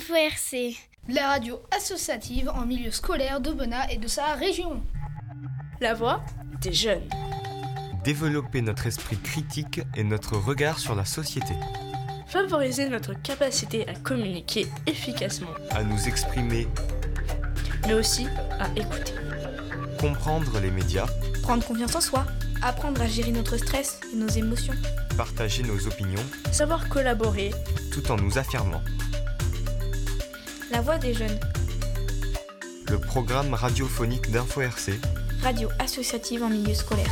Info RC. La radio associative en milieu scolaire d'Aubenas et de sa région. La voix des jeunes. Développer notre esprit critique et notre regard sur la société. Favoriser notre capacité à communiquer efficacement. À nous exprimer. Mais aussi à écouter. Comprendre les médias. Prendre confiance en soi. Apprendre à gérer notre stress et nos émotions. Partager nos opinions. Savoir collaborer. Tout en nous affirmant. La voix des jeunes. Le programme radiophonique d'Info RC. Radio associative en milieu scolaire.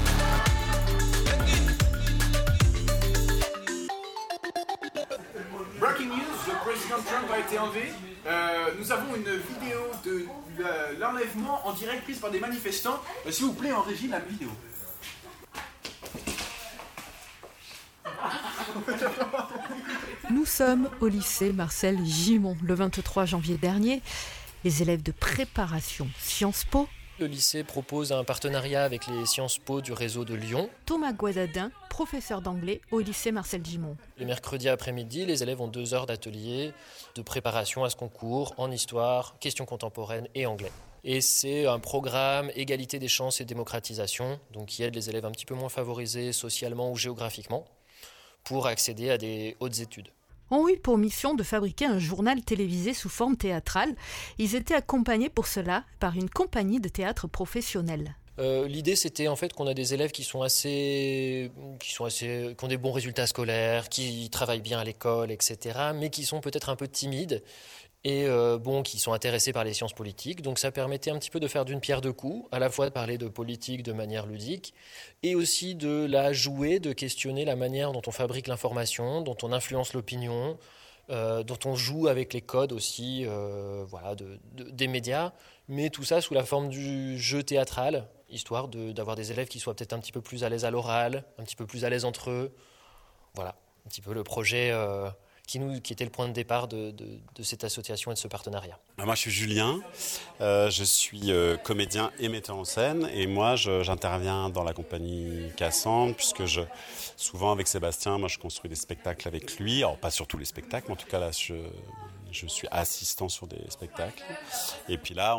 Breaking news, le président Trump a été enlevé. Nous avons une vidéo de l'enlèvement en direct prise par des manifestants. S'il vous plaît, en régie, la vidéo. Nous sommes au lycée Marcel Gimond. Le 23 janvier dernier, les élèves de préparation Sciences Po. Le lycée propose un partenariat avec les Sciences Po du réseau de Lyon. Thomas Guadadin, professeur d'anglais au lycée Marcel Gimond. Les mercredis après-midi, les élèves ont 2 heures d'atelier de préparation à ce concours en histoire, questions contemporaines et anglais. Et c'est un programme égalité des chances et démocratisation, donc qui aide les élèves un petit peu moins favorisés socialement ou géographiquement pour accéder à des hautes études. Ont eu pour mission de fabriquer un journal télévisé sous forme théâtrale. Ils étaient accompagnés pour cela par une compagnie de théâtre professionnelle. L'idée, c'était en fait qu'on a des élèves qui ont des bons résultats scolaires, qui travaillent bien à l'école, etc., mais qui sont peut-être un peu timides et qui sont intéressés par les sciences politiques. Donc ça permettait un petit peu de faire d'une pierre deux coups, à la fois de parler de politique de manière ludique et aussi de la jouer, de questionner la manière dont on fabrique l'information, dont on influence l'opinion, dont on joue avec les codes aussi des médias, mais tout ça sous la forme du jeu théâtral, histoire d'avoir des élèves qui soient peut-être un petit peu plus à l'aise à l'oral, un petit peu plus à l'aise entre eux. Voilà, un petit peu le projet qui était le point de départ de cette association et de ce partenariat. Moi, je suis Julien, je suis comédien et metteur en scène, et moi, j'interviens dans la compagnie Cassandre, puisque souvent avec Sébastien, moi, je construis des spectacles avec lui. Alors, pas sur tous les spectacles, mais en tout cas, là, je suis assistant sur des spectacles. Et puis là,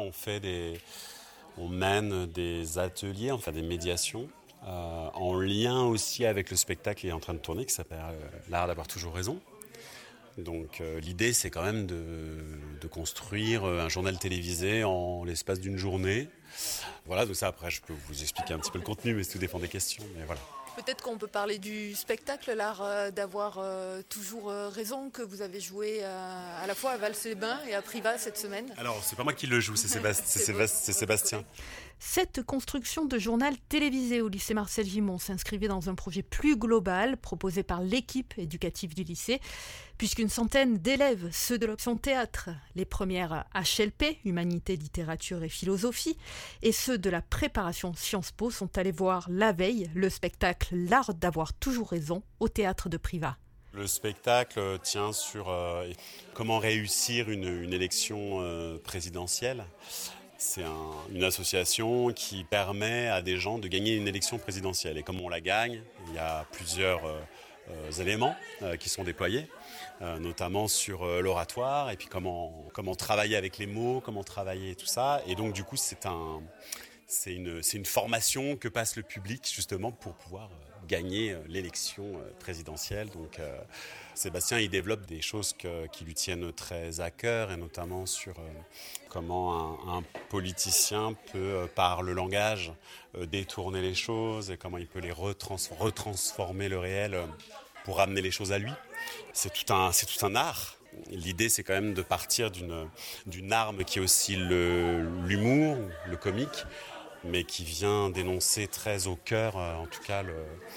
on mène des ateliers, enfin des médiations, en lien aussi avec le spectacle qui est en train de tourner, qui s'appelle L'art d'avoir toujours raison. Donc l'idée, c'est quand même de construire un journal télévisé en l'espace d'une journée. Voilà, donc ça, après, je peux vous expliquer un petit peu le contenu, mais tout dépend des questions. Mais voilà. Peut-être qu'on peut parler du spectacle, l'art d'avoir toujours raison, que vous avez joué à la fois à Vals-les-Bains et à Privas cette semaine. Alors, c'est pas moi qui le joue, c'est Sébastien. Cette construction de journal télévisé au lycée Marcel Gimond s'inscrivait dans un projet plus global proposé par l'équipe éducative du lycée, puisqu'une centaine d'élèves, ceux de l'option théâtre, les premières HLP, Humanité, Littérature et Philosophie, et ceux de la préparation Sciences Po sont allés voir la veille le spectacle L'art d'avoir toujours raison au théâtre de Privas. Le spectacle tient sur comment réussir une élection présidentielle. C'est une association qui permet à des gens de gagner une élection présidentielle. Et comme on la gagne, il y a plusieurs éléments qui sont déployés, notamment sur l'oratoire, et puis comment travailler avec les mots, comment travailler tout ça. Et donc du coup, c'est une formation que passe le public justement pour pouvoir gagner l'élection présidentielle. Donc Sébastien, il développe des choses qui lui tiennent très à cœur, et notamment sur comment un politicien peut, par le langage, détourner les choses, et comment il peut les retransformer le réel pour ramener les choses à lui. C'est tout un art. L'idée, c'est quand même de partir d'une arme qui est aussi l'humour, le comique, mais qui vient dénoncer très au cœur, en tout cas,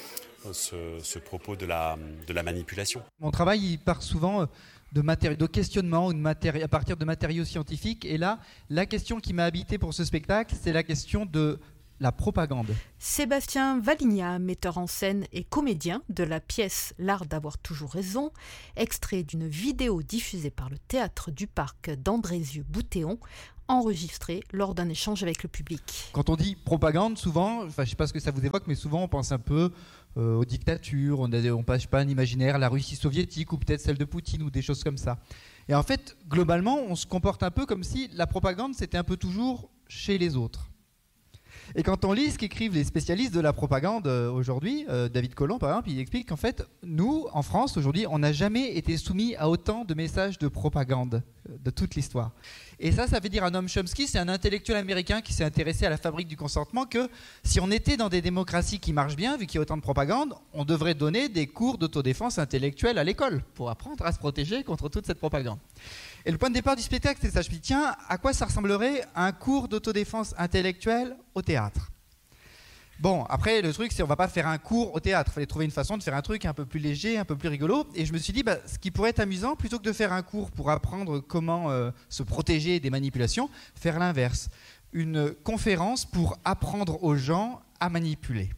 ce propos de la manipulation. Mon travail, il part souvent de questionnements à partir de matériaux scientifiques. Et là, la question qui m'a habité pour ce spectacle, c'est la question de la propagande. Sébastien Valigna, metteur en scène et comédien de la pièce L'art d'avoir toujours raison, extrait d'une vidéo diffusée par le Théâtre du Parc d'Andrézieux-Boutéon, enregistrée lors d'un échange avec le public. Quand on dit propagande, souvent, je ne sais pas ce que ça vous évoque, mais souvent on pense un peu aux dictatures, on passe pas un imaginaire, la Russie soviétique ou peut-être celle de Poutine ou des choses comme ça. Et en fait, globalement, on se comporte un peu comme si la propagande, c'était un peu toujours chez les autres. Et quand on lit ce qu'écrivent les spécialistes de la propagande aujourd'hui, David Collomb par exemple, il explique qu'en fait, nous, en France, aujourd'hui, on n'a jamais été soumis à autant de messages de propagande de toute l'histoire. Et ça veut dire à Noam Chomsky, c'est un intellectuel américain qui s'est intéressé à la fabrique du consentement, que si on était dans des démocraties qui marchent bien, vu qu'il y a autant de propagande, on devrait donner des cours d'autodéfense intellectuelle à l'école pour apprendre à se protéger contre toute cette propagande. Et le point de départ du spectacle, c'est ça. Je me dis, tiens, à quoi ça ressemblerait un cours d'autodéfense intellectuelle au théâtre ? Bon, après, le truc, c'est qu'on ne va pas faire un cours au théâtre. Il fallait trouver une façon de faire un truc un peu plus léger, un peu plus rigolo. Et je me suis dit, ce qui pourrait être amusant, plutôt que de faire un cours pour apprendre comment se protéger des manipulations, faire l'inverse. Une conférence pour apprendre aux gens à manipuler.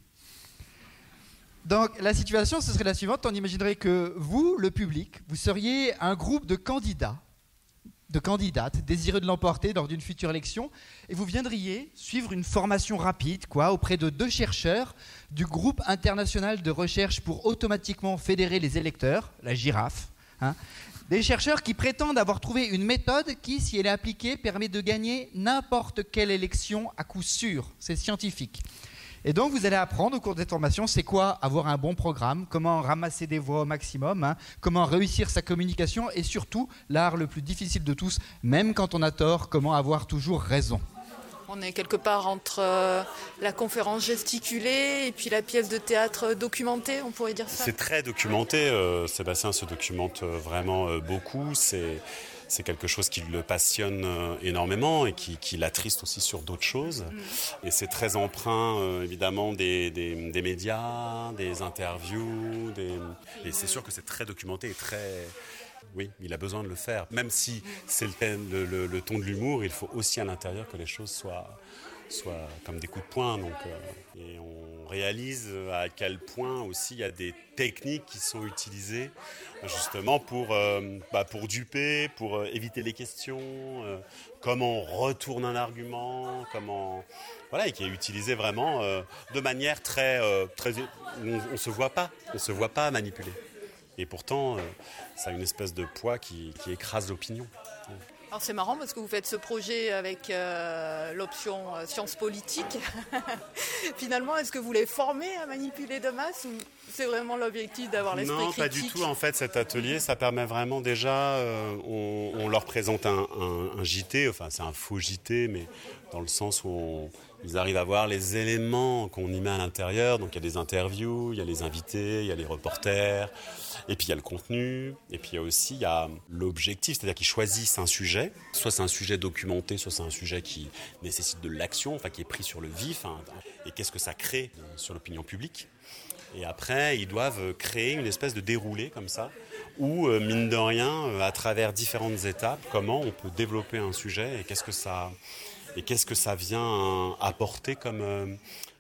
Donc la situation, ce serait la suivante. On imaginerait que vous, le public, vous seriez un groupe de candidats, de candidates désireux de l'emporter lors d'une future élection, et vous viendriez suivre une formation rapide auprès de 2 chercheurs du groupe international de recherche pour automatiquement fédérer les électeurs, la girafe, des chercheurs qui prétendent avoir trouvé une méthode qui, si elle est appliquée, permet de gagner n'importe quelle élection à coup sûr. C'est scientifique. Et donc, vous allez apprendre au cours de cette formation, c'est quoi avoir un bon programme, comment ramasser des voix au maximum, comment réussir sa communication et surtout, l'art le plus difficile de tous, même quand on a tort, comment avoir toujours raison. On est quelque part entre la conférence gesticulée et puis la pièce de théâtre documentée, on pourrait dire ça. C'est très documenté, Sébastien se documente vraiment beaucoup, c'est quelque chose qui le passionne énormément et qui l'attriste aussi sur d'autres choses. Et c'est très empreint, évidemment, des médias, des interviews. Et c'est sûr que c'est très documenté et très... Oui, il a besoin de le faire. Même si c'est le ton de l'humour, il faut aussi à l'intérieur que les choses soient comme des coups de poing. Donc, et on réalise à quel point aussi il y a des techniques qui sont utilisées justement pour duper, pour éviter les questions, comment on retourne un argument, et qui est utilisé vraiment de manière très on se voit pas manipuler. Et pourtant, ça a une espèce de poids qui écrase l'opinion. Alors c'est marrant parce que vous faites ce projet avec l'option sciences politiques. Finalement, est-ce que vous les formez à manipuler de masse ou c'est vraiment l'objectif d'avoir l'esprit critique ? Non, pas du tout. En fait, cet atelier, ça permet vraiment déjà... on leur présente un JT, enfin c'est un faux JT, mais dans le sens où ils arrivent à voir les éléments qu'on y met à l'intérieur. Donc il y a des interviews, il y a les invités, il y a les reporters... Et puis il y a le contenu, et puis il y a l'objectif, c'est-à-dire qu'ils choisissent un sujet, soit c'est un sujet documenté, soit c'est un sujet qui nécessite de l'action, qui est pris sur le vif, et qu'est-ce que ça crée sur l'opinion publique. Et après, ils doivent créer une espèce de déroulé comme ça, où, mine de rien, à travers différentes étapes, comment on peut développer un sujet, et qu'est-ce que ça vient apporter comme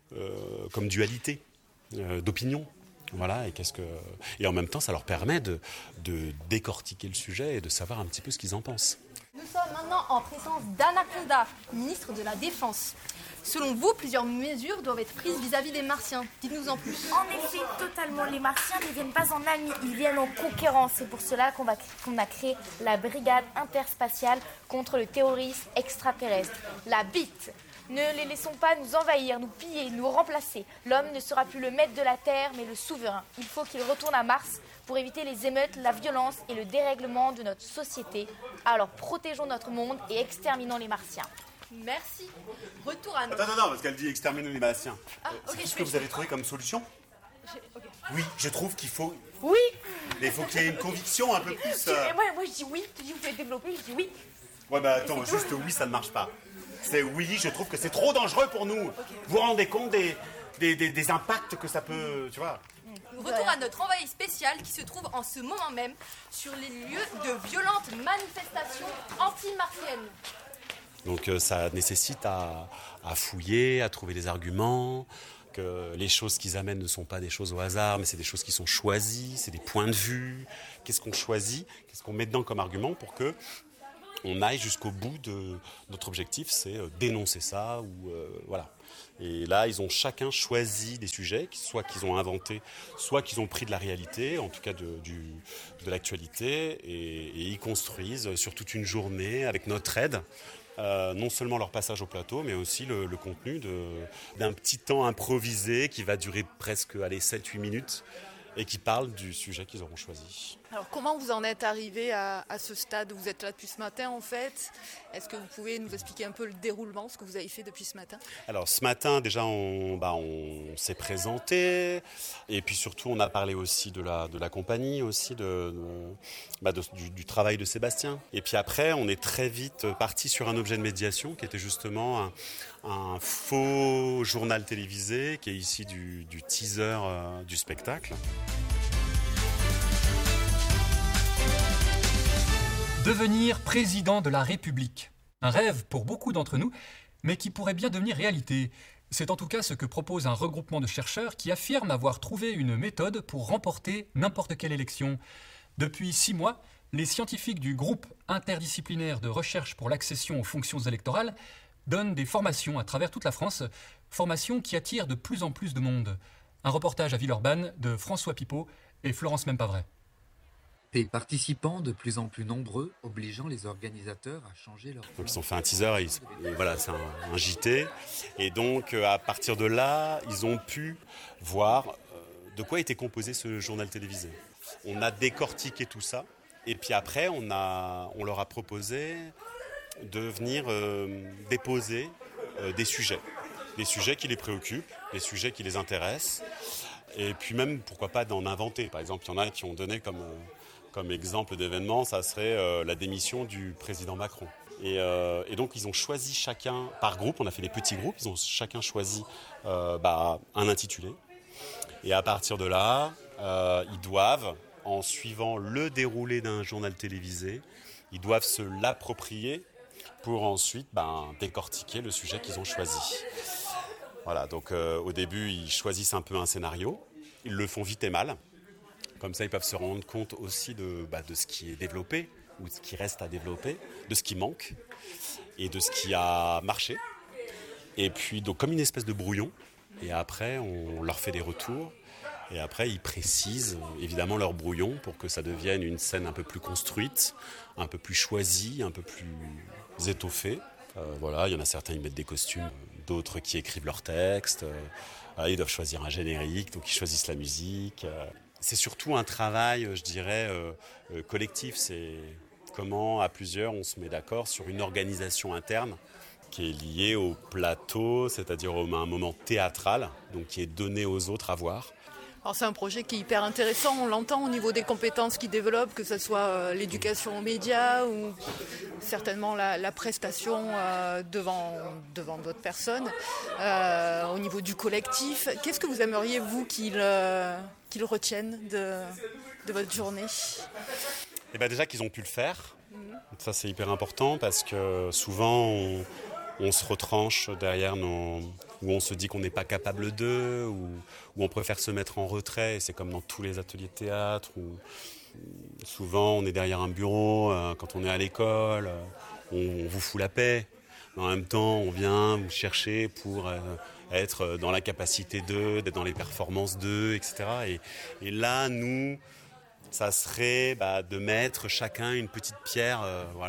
dualité d'opinion. Voilà, et en même temps, ça leur permet de décortiquer le sujet et de savoir un petit peu ce qu'ils en pensent. Nous sommes maintenant en présence d'Anaconda, ministre de la Défense. Selon vous, plusieurs mesures doivent être prises vis-à-vis des Martiens. Dites-nous en plus. En effet, totalement. Les Martiens ne viennent pas en amis, ils viennent en conquérants. C'est pour cela qu'on a créé la brigade interspatiale contre le terrorisme extraterrestre, la BIT. Ne les laissons pas nous envahir, nous piller, nous remplacer. L'homme ne sera plus le maître de la Terre, mais le souverain. Il faut qu'il retourne à Mars pour éviter les émeutes, la violence et le dérèglement de notre société. Alors protégeons notre monde et exterminons les Martiens. Merci. Retour à notre... Attends, parce qu'elle dit exterminons les Martiens. C'est ce que vous avez trouvé comme solution ? Okay. Oui, je trouve qu'il faut... Oui. Mais il faut qu'il y ait une conviction un peu plus... Moi je dis oui, tu dis vous pouvez développer, je dis oui. Ouais, attends, juste oui, ça ne marche pas. C'est oui, je trouve que c'est trop dangereux pour nous. Okay. Vous vous rendez compte des impacts que ça peut, tu vois. Retour à notre envoyé spécial qui se trouve en ce moment même sur les lieux de violentes manifestations anti-martiennes. Donc ça nécessite à fouiller, à trouver des arguments, que les choses qu'ils amènent ne sont pas des choses au hasard, mais c'est des choses qui sont choisies, c'est des points de vue. Qu'est-ce qu'on choisit ? Qu'est-ce qu'on met dedans comme argument pour que on aille jusqu'au bout de notre objectif, c'est dénoncer ça ou voilà. Et là, ils ont chacun choisi des sujets, soit qu'ils ont inventés, soit qu'ils ont pris de la réalité, en tout cas de l'actualité, et ils construisent sur toute une journée avec notre aide. Non seulement leur passage au plateau, mais aussi le contenu d'un petit temps improvisé qui va durer presque 7-8 minutes et qui parle du sujet qu'ils auront choisi. Alors comment vous en êtes arrivé à ce stade? Vous êtes là depuis ce matin en fait. Est-ce que vous pouvez nous expliquer un peu le déroulement, ce que vous avez fait depuis ce matin? Alors ce matin déjà on s'est présenté et puis surtout on a parlé aussi de la compagnie, aussi du travail de Sébastien. Et puis après on est très vite parti sur un objet de médiation qui était justement un faux journal télévisé qui est ici du teaser du spectacle. Devenir président de la République. Un rêve pour beaucoup d'entre nous, mais qui pourrait bien devenir réalité. C'est en tout cas ce que propose un regroupement de chercheurs qui affirme avoir trouvé une méthode pour remporter n'importe quelle élection. Depuis 6 mois, les scientifiques du groupe interdisciplinaire de recherche pour l'accession aux fonctions électorales donnent des formations à travers toute la France, formations qui attirent de plus en plus de monde. Un reportage à Villeurbanne de François Pipeau et Florence Mempavret. Des participants de plus en plus nombreux, obligeant les organisateurs à changer leur... Donc ils ont fait un teaser, et voilà, c'est un JT. Et donc à partir de là, ils ont pu voir de quoi était composé ce journal télévisé. On a décortiqué tout ça. Et puis après, on leur a proposé de venir déposer des sujets qui les préoccupent, des sujets qui les intéressent. Et puis même, pourquoi pas d'en inventer. Par exemple, il y en a qui ont donné comme exemple d'événement, ça serait la démission du président Macron. Et donc ils ont choisi chacun, par groupe, on a fait des petits groupes, ils ont chacun choisi un intitulé. Et à partir de là, ils doivent, en suivant le déroulé d'un journal télévisé, ils doivent se l'approprier pour ensuite décortiquer le sujet qu'ils ont choisi. Voilà, donc au début, ils choisissent un peu un scénario, ils le font vite et mal. Comme ça, ils peuvent se rendre compte aussi de ce qui est développé ou de ce qui reste à développer, de ce qui manque et de ce qui a marché. Et puis, donc, comme une espèce de brouillon. Et après, on leur fait des retours. Et après, ils précisent évidemment leur brouillon pour que ça devienne une scène un peu plus construite, un peu plus choisie, un peu plus étoffée. Voilà, il y en a certains, ils mettent des costumes, d'autres qui écrivent leurs textes. Ils doivent choisir un générique, donc ils choisissent la musique. C'est surtout un travail, je dirais, collectif. C'est comment, à plusieurs, on se met d'accord sur une organisation interne qui est liée au plateau, c'est-à-dire à un moment théâtral, donc qui est donné aux autres à voir. Alors c'est un projet qui est hyper intéressant, on l'entend au niveau des compétences qu'il développe, que ce soit l'éducation aux médias ou certainement la prestation devant d'autres personnes, au niveau du collectif. Qu'est-ce que vous aimeriez, vous, qu'ils retiennent de votre journée? Et déjà qu'ils ont pu le faire, ça c'est hyper important parce que souvent on se retranche derrière où on se dit qu'on n'est pas capable d'eux, ou on préfère se mettre en retrait. C'est comme dans tous les ateliers de théâtre, où souvent on est derrière un bureau, quand on est à l'école, on vous fout la paix. Mais en même temps, on vient vous chercher pour être dans la capacité d'eux, d'être dans les performances d'eux, etc. Et là, nous, ça serait de mettre chacun une petite pierre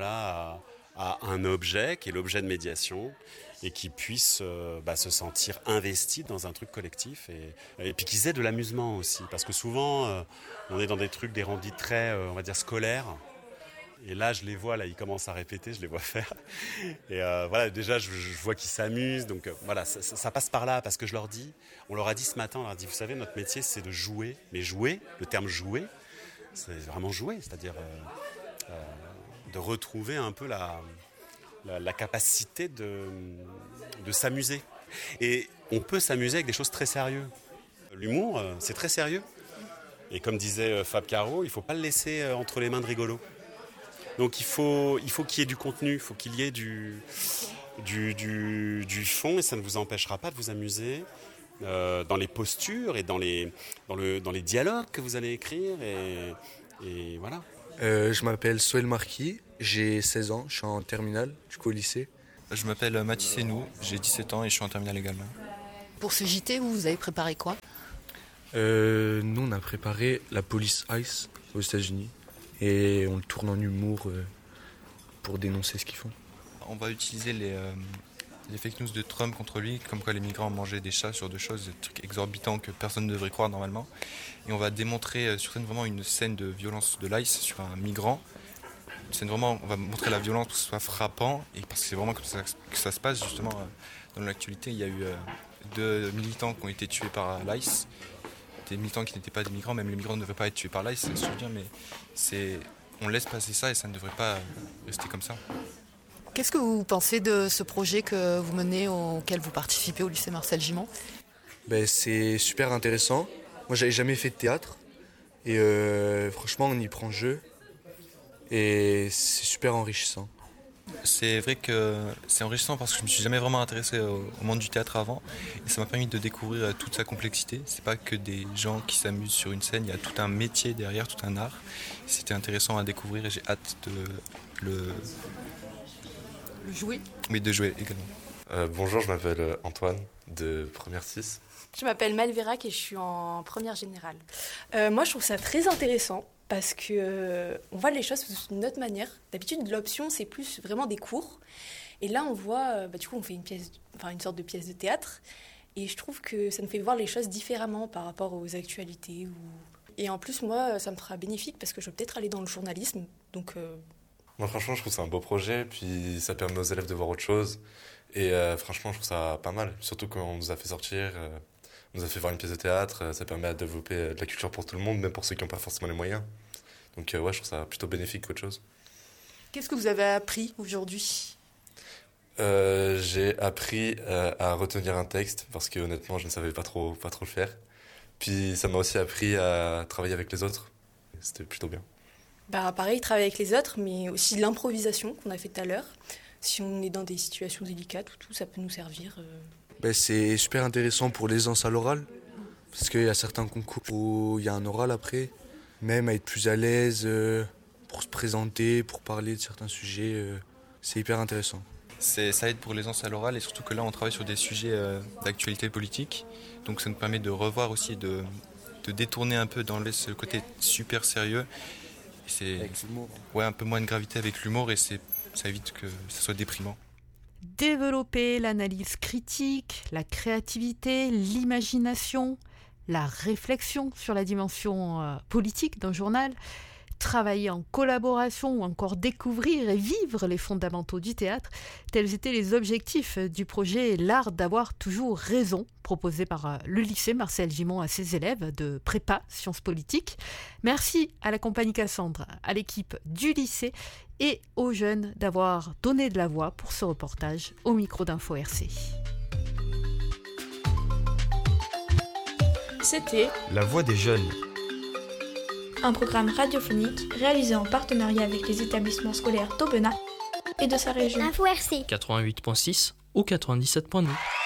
à un objet qui est l'objet de médiation et qui puisse se sentir investi dans un truc collectif et puis qu'ils aient de l'amusement aussi, parce que souvent on est dans des trucs, des rendus très on va dire scolaires, et là je les vois, là ils commencent à répéter, je les vois faire et déjà je vois qu'ils s'amusent, donc ça passe par là, parce que on leur a dit ce matin, on leur a dit, vous savez, notre métier c'est de jouer, mais jouer, le terme jouer, c'est vraiment jouer, c'est-à-dire de retrouver un peu la capacité de s'amuser. Et on peut s'amuser avec des choses très sérieuses. L'humour, c'est très sérieux. Et comme disait Fab Caro, il ne faut pas le laisser entre les mains de rigolos. Donc il faut qu'il y ait du contenu, il faut qu'il y ait du fond, et ça ne vous empêchera pas de vous amuser dans les postures et dans les dialogues que vous allez écrire. Et voilà. Je m'appelle Soël Marquis, j'ai 16 ans, je suis en terminale, du coup au lycée. Je m'appelle Mathis Hénou, j'ai 17 ans et je suis en terminale également. Pour ce JT, vous avez préparé quoi? Nous, on a préparé la police ICE aux États-Unis et on le tourne en humour pour dénoncer ce qu'ils font. On va utiliser les fake news de Trump contre lui, comme quoi les migrants mangeaient des chats, sur deux choses, des trucs exorbitants que personne ne devrait croire normalement. Et on va démontrer sur scène vraiment une scène de violence de l'ICE sur un migrant. On va montrer la violence pour que ce soit frappant, et parce que c'est vraiment comme ça que ça se passe justement dans l'actualité. Il y a eu 2 militants qui ont été tués par l'ICE, des militants qui n'étaient pas des migrants, même les migrants ne devraient pas être tués par l'ICE, ça se souvient, mais on laisse passer ça et ça ne devrait pas rester comme ça. Qu'est-ce que vous pensez de ce projet que vous menez, auquel vous participez au lycée Marcel Gimond? C'est super intéressant. Moi, j'avais jamais fait de théâtre et franchement, on y prend jeu et c'est super enrichissant. C'est vrai que c'est enrichissant parce que je me suis jamais vraiment intéressé au monde du théâtre avant et ça m'a permis de découvrir toute sa complexité. C'est pas que des gens qui s'amusent sur une scène, il y a tout un métier derrière, tout un art. C'était intéressant à découvrir et j'ai hâte de le jouer. Oui, de jouer également. Bonjour, je m'appelle Antoine de première 6. Je m'appelle Malvérac et je suis en première générale. Moi, je trouve ça très intéressant parce que on voit les choses d'une autre manière. D'habitude, l'option, c'est plus vraiment des cours. Et là, on voit, du coup, on fait une sorte de pièce de théâtre. Et je trouve que ça nous fait voir les choses différemment par rapport aux actualités. Et en plus, moi, ça me sera bénéfique parce que je vais peut-être aller dans le journalisme. Donc, Moi, franchement, je trouve que c'est un beau projet. Puis ça permet aux élèves de voir autre chose. Et franchement, je trouve ça pas mal. Surtout qu'on nous a fait sortir, on nous a fait voir une pièce de théâtre. Ça permet de développer de la culture pour tout le monde, même pour ceux qui n'ont pas forcément les moyens. Donc ouais, je trouve ça plutôt bénéfique qu'autre chose. Qu'est-ce que vous avez appris aujourd'hui? J'ai appris à retenir un texte parce que honnêtement, je ne savais pas trop le faire. Puis ça m'a aussi appris à travailler avec les autres. C'était plutôt bien. pareil, travailler avec les autres, mais aussi l'improvisation qu'on a fait tout à l'heure. Si on est dans des situations délicates ou tout, ça peut nous servir. C'est super intéressant pour l'aisance à l'oral, parce qu'il y a certains concours où il y a un oral après, même à être plus à l'aise pour se présenter, pour parler de certains sujets, c'est hyper intéressant. Ça aide pour l'aisance à l'oral et surtout que là on travaille sur des sujets d'actualité politique, donc ça nous permet de revoir aussi, de détourner un peu, d'enlever ce côté super sérieux. Avec l'humour. Ouais, un peu moins de gravité avec l'humour et ça évite que ça soit déprimant. Développer l'analyse critique, la créativité, l'imagination, la réflexion sur la dimension politique d'un journal, travailler en collaboration ou encore découvrir et vivre les fondamentaux du théâtre, tels étaient les objectifs du projet L'Art d'avoir toujours raison, proposé par le lycée Marcel Gimond à ses élèves de prépa sciences politiques. Merci à la compagnie Cassandre, à l'équipe du lycée et aux jeunes d'avoir donné de la voix pour ce reportage au micro d'Info RC. C'était La Voix des jeunes. Un programme radiophonique réalisé en partenariat avec les établissements scolaires d'Aubenas et de sa région. Info RC 88.6 ou 97.9.